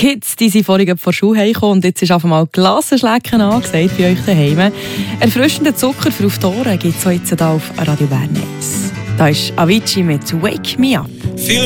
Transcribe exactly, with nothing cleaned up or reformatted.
Kids, die sind vorhin vor der Schule heimgekommen und jetzt ist auf einmal Glassenschlecken angesagt bei euch daheim. Erfrischenden Zucker für auf die Ohren gibt es jetzt hier auf Radio Bern eins. Da ist Avicii mit «Wake Me Up».